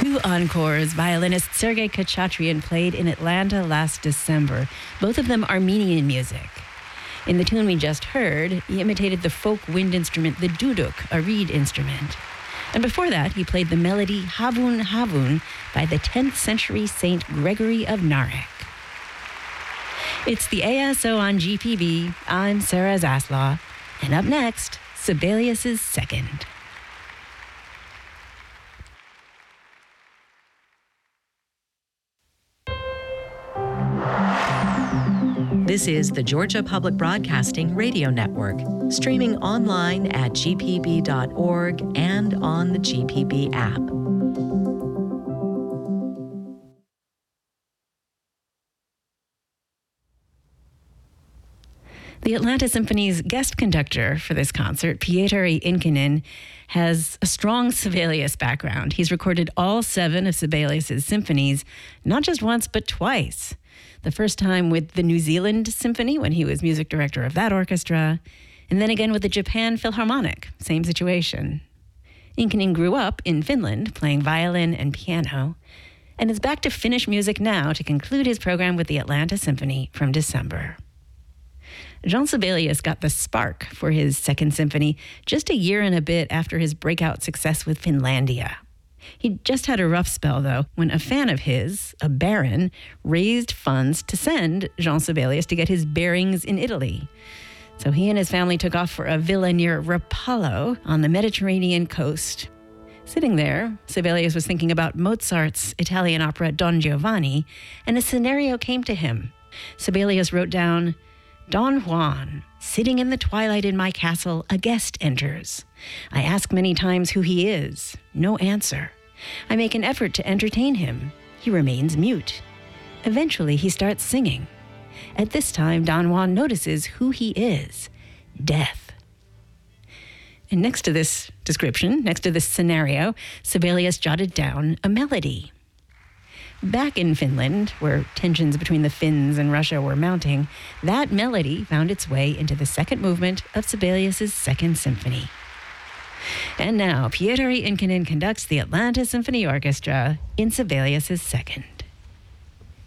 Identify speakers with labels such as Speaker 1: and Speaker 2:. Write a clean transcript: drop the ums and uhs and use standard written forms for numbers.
Speaker 1: Two encores violinist Sergei Khachatryan played in Atlanta last December, both of them Armenian music. In the tune we just heard, he imitated the folk wind instrument, the duduk, a reed instrument. And before that, he played the melody Havun Havun by the 10th century Saint Gregory of Narek. It's the ASO on GPB. I'm Sarah Zaslaw. And up next, Sibelius' Second.
Speaker 2: This is the Georgia Public Broadcasting Radio Network, streaming online at gpb.org and on the GPB app.
Speaker 1: The Atlanta Symphony's guest conductor for this concert, Pietari Inkinen, has a strong Sibelius background. He's recorded all 7 of Sibelius' symphonies, not just once, but twice. The first time with the New Zealand Symphony when he was music director of that orchestra, and then again with the Japan Philharmonic, same situation. Inkinen grew up in Finland playing violin and piano, and is back to Finnish music now to conclude his program with the Atlanta Symphony from December. Jean Sibelius got the spark for his Second Symphony just a year and a bit after his breakout success with Finlandia. He just had a rough spell, though, when a fan of his, a baron, raised funds to send Jean Sibelius to get his bearings in Italy. So he and his family took off for a villa near Rapallo on the Mediterranean coast. Sitting there, Sibelius was thinking about Mozart's Italian opera Don Giovanni, and a scenario came to him. Sibelius wrote down, "Don Juan, sitting in the twilight in my castle, a guest enters. I ask many times who he is. No answer. I make an effort to entertain him. He remains mute. Eventually, he starts singing. At this time, Don Juan notices who he is. Death." And next to this description, next to this scenario, Sibelius jotted down a melody. Back in Finland, where tensions between the Finns and Russia were mounting, that melody found its way into the second movement of Sibelius' Second Symphony. And now, Pietari Inkinen conducts the Atlanta Symphony Orchestra in Sibelius' Second.